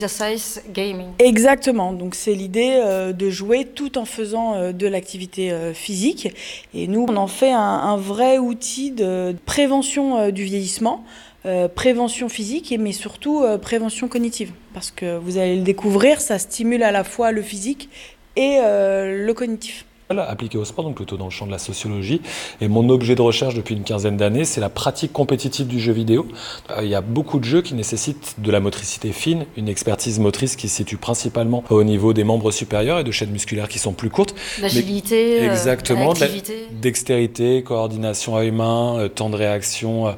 Exercise gaming. Exactement, donc c'est l'idée de jouer tout en faisant de l'activité physique. Et nous, on en fait un vrai outil de prévention du vieillissement, prévention physique, mais surtout prévention cognitive. Parce que vous allez le découvrir, ça stimule à la fois le physique et le cognitif. Appliqué au sport, donc plutôt dans le champ de la sociologie. Et mon objet de recherche depuis une quinzaine d'années, c'est la pratique compétitive du jeu vidéo. Il y a beaucoup de jeux qui nécessitent de la motricité fine, une expertise motrice qui se situe principalement au niveau des membres supérieurs et de chaînes musculaires qui sont plus courtes. L'agilité, exactement, l'activité. Dextérité, coordination œil-main, temps de réaction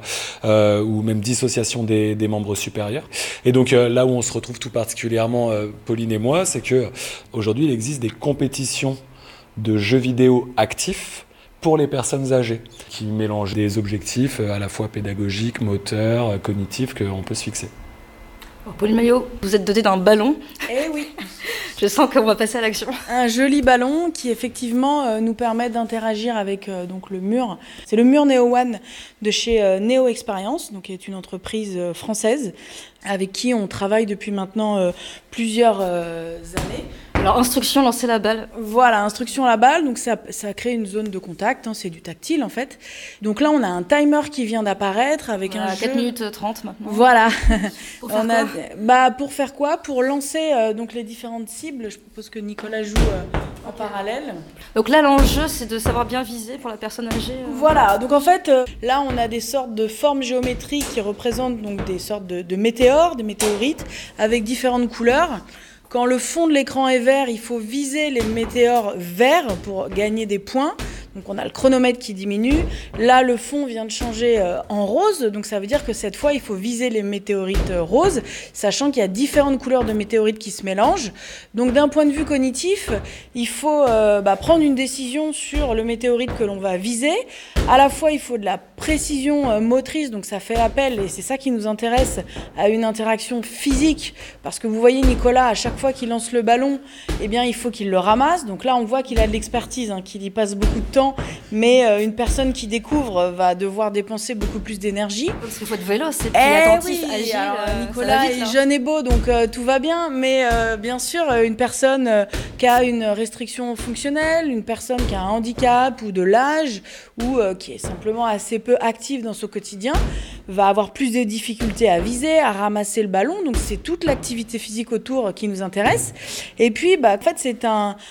ou même dissociation des membres supérieurs. Et donc là où on se retrouve tout particulièrement, Pauline et moi, c'est que aujourd'hui il existe des compétitions de jeux vidéo actifs pour les personnes âgées, qui mélangent des objectifs à la fois pédagogiques, moteurs, cognitifs qu'on peut se fixer. Pauline Maillot, vous êtes dotée d'un ballon. Eh oui. Je sens qu'on va passer à l'action. Un joli ballon qui effectivement nous permet d'interagir avec donc le mur. C'est le mur Neo One de chez Neo Experience, donc qui est une entreprise française avec qui on travaille depuis maintenant plusieurs années. Alors, instruction, lancer la balle. Voilà, instruction à la balle, donc ça crée une zone de contact, c'est du tactile en fait. Donc là, on a un timer qui vient d'apparaître avec un jeu... 4 minutes 30 maintenant. Voilà. Pour faire quoi pour faire quoi ? Pour lancer donc les différentes cibles. Je propose que Nicolas joue en parallèle. Donc là, l'enjeu, c'est de savoir bien viser pour la personne âgée. Voilà, donc en fait, là, on a des sortes de formes géométriques qui représentent donc des sortes de météores, des météorites, avec différentes couleurs. Quand le fond de l'écran est vert, il faut viser les météores verts pour gagner des points. Donc on a le chronomètre qui diminue. Là, le fond vient de changer en rose. Donc ça veut dire que cette fois, il faut viser les météorites roses, sachant qu'il y a différentes couleurs de météorites qui se mélangent. Donc d'un point de vue cognitif, il faut prendre une décision sur le météorite que l'on va viser. À la fois, il faut de la précision motrice. Donc ça fait appel, et c'est ça qui nous intéresse, à une interaction physique. Parce que vous voyez Nicolas, à chaque fois qu'il lance le ballon, eh bien, il faut qu'il le ramasse. Donc là, on voit qu'il a de l'expertise, qu'il y passe beaucoup de temps. Mais une personne qui découvre va devoir dépenser beaucoup plus d'énergie. Parce qu'il faut être véloce, c'est plus attentif, agile. Alors, Nicolas est jeune et beau, donc tout va bien. Mais bien sûr, une personne qui a une restriction fonctionnelle, une personne qui a un handicap ou de l'âge, ou qui est simplement assez peu active dans son quotidien, va avoir plus de difficultés à viser, à ramasser le ballon. Donc c'est toute l'activité physique autour qui nous intéresse. Et puis, en fait, c'est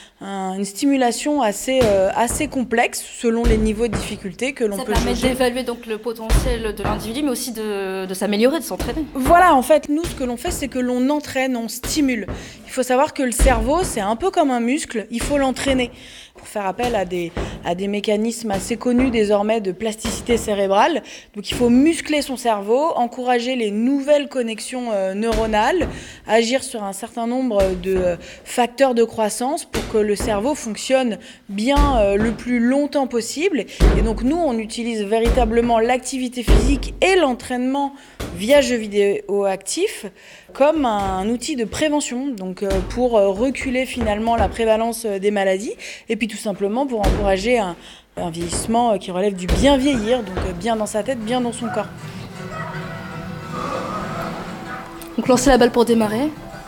une stimulation assez complexe selon les niveaux de difficulté que l'on peut juger. Ça permet d'évaluer donc le potentiel de l'individu, mais aussi de s'améliorer, de s'entraîner. Voilà, en fait, nous, ce que l'on fait, c'est que l'on entraîne, on stimule. Il faut savoir que le cerveau, c'est un peu comme un muscle, il faut l'entraîner pour faire appel à des mécanismes assez connus désormais de plasticité cérébrale. Donc il faut muscler son cerveau, encourager les nouvelles connexions neuronales, agir sur un certain nombre de facteurs de croissance pour que le cerveau fonctionne bien le plus longtemps possible. Et donc nous, on utilise véritablement l'activité physique et l'entraînement via jeux vidéo actifs comme un outil de prévention, donc pour reculer finalement la prévalence des maladies, et puis tout simplement pour encourager un vieillissement qui relève du bien vieillir, donc bien dans sa tête, bien dans son corps. Donc lancer la balle pour démarrer.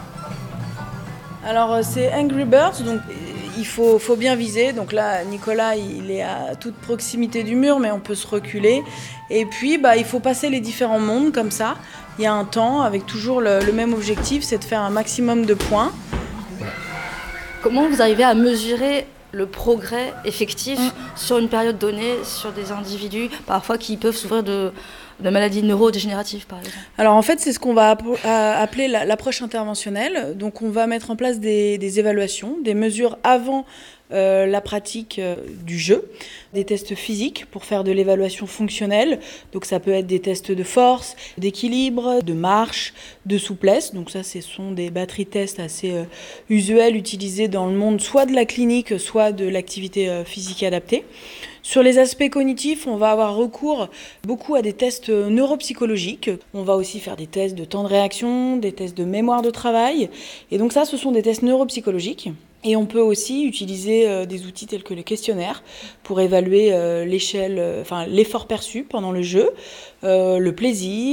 Alors c'est Angry Birds, donc il faut bien viser. Donc là, Nicolas, il est à toute proximité du mur, mais on peut se reculer. Et puis, il faut passer les différents mondes comme ça. Il y a un temps avec toujours le même objectif, c'est de faire un maximum de points. Comment vous arrivez à mesurer le progrès effectif sur une période donnée, sur des individus parfois qui peuvent souffrir de maladies neurodégénératives, par exemple? Alors en fait, c'est ce qu'on va appeler l'approche interventionnelle. Donc on va mettre en place des évaluations, des mesures avant la pratique du jeu, des tests physiques pour faire de l'évaluation fonctionnelle. Donc ça peut être des tests de force, d'équilibre, de marche, de souplesse. Donc ça, ce sont des batteries tests assez usuels utilisés dans le monde, soit de la clinique, soit de l'activité physique adaptée. Sur les aspects cognitifs, on va avoir recours beaucoup à des tests neuropsychologiques. On va aussi faire des tests de temps de réaction, des tests de mémoire de travail. Et donc ça, ce sont des tests neuropsychologiques. Et on peut aussi utiliser des outils tels que le questionnaire pour évaluer l'effort perçu pendant le jeu, le plaisir.